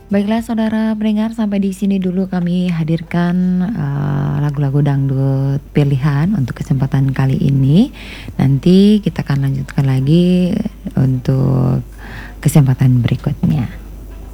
Baiklah saudara pendengar, sampai di sini dulu kami hadirkan lagu-lagu dangdut pilihan untuk kesempatan kali ini. Nanti kita akan lanjutkan lagi untuk kesempatan berikutnya.